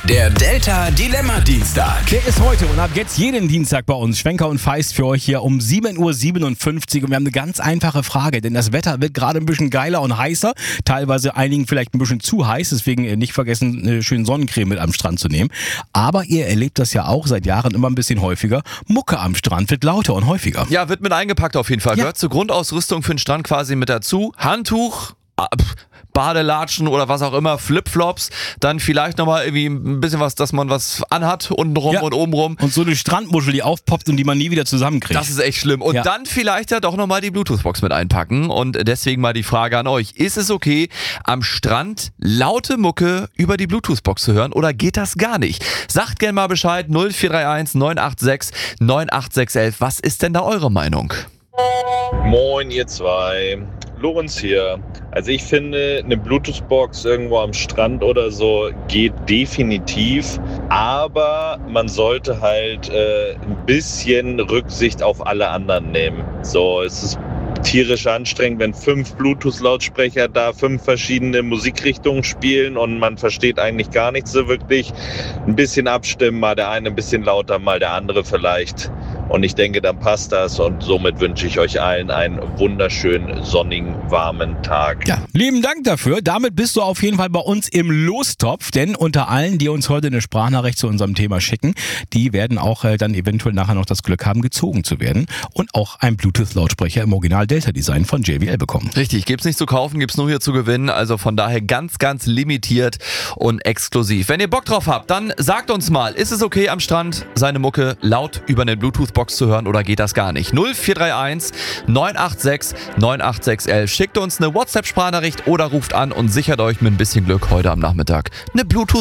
Der Delta Dilemma Dienstag. Der ist heute und ab jetzt jeden Dienstag bei uns. Schwenker und Feist für euch hier um 7.57 Uhr. Und wir haben eine ganz einfache Frage, denn das Wetter wird gerade ein bisschen geiler und heißer. Teilweise einigen vielleicht ein bisschen zu heiß, deswegen nicht vergessen, eine schöne Sonnencreme mit am Strand zu nehmen. Aber ihr erlebt das ja auch seit Jahren immer ein bisschen häufiger. Mucke am Strand wird lauter und häufiger. Ja, wird mit eingepackt auf jeden Fall. Ja. Gehört zur Grundausrüstung für den Strand quasi mit dazu. Handtuch, Badelatschen oder was auch immer, Flipflops, dann vielleicht nochmal irgendwie ein bisschen was, dass man was anhat, untenrum und obenrum. Und so eine Strandmuschel, die aufpoppt und die man nie wieder zusammenkriegt. Das ist echt schlimm. Und dann vielleicht ja doch nochmal die Bluetooth-Box mit einpacken. Und deswegen mal die Frage an euch. Ist es okay, am Strand laute Mucke über die Bluetooth-Box zu hören oder geht das gar nicht? Sagt gerne mal Bescheid, 0431 986 98611. Was ist denn da eure Meinung? Moin ihr zwei, Lorenz hier. Also ich finde, eine Bluetooth-Box irgendwo am Strand oder so geht definitiv, aber man sollte halt ein bisschen Rücksicht auf alle anderen nehmen. So, es ist tierisch anstrengend, wenn 5 Bluetooth-Lautsprecher da 5 verschiedene Musikrichtungen spielen und man versteht eigentlich gar nichts so wirklich. Ein bisschen abstimmen, mal der eine ein bisschen lauter, mal der andere vielleicht. Und ich denke, dann passt das und somit wünsche ich euch allen einen wunderschönen, sonnigen, warmen Tag. Ja, lieben Dank dafür. Damit bist du auf jeden Fall bei uns im Lostopf, denn unter allen, die uns heute eine Sprachnachricht zu unserem Thema schicken, die werden auch dann eventuell nachher noch das Glück haben, gezogen zu werden und auch einen Bluetooth-Lautsprecher im Original Delta-Design von JBL bekommen. Richtig, gibt's nicht zu kaufen, gibt's nur hier zu gewinnen, also von daher ganz, ganz limitiert und exklusiv. Wenn ihr Bock drauf habt, dann sagt uns mal, ist es okay am Strand, seine Mucke laut über eine Bluetooth-Box zu hören oder geht das gar nicht? 0431 986 98611. Schickt uns eine WhatsApp-Sprachnachricht oder ruft an und sichert euch mit ein bisschen Glück heute am Nachmittag eine Bluetooth